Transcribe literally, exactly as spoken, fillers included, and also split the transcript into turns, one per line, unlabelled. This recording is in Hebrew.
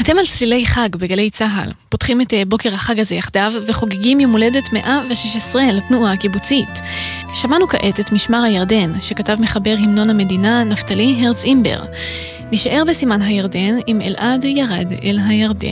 אתם על צלילי חג בגלי צהל, פותחים את בוקר החג הזה יחדיו וחוגגים יום הולדת מאה ושש עשרה לתנועה הקיבוצית. שמענו כעת את משמר הירדן, שכתב מחבר המנון המדינה נפתלי הרץ אימבר. נשאר בסימן הירדן עם אלעד ירד אל הירדן.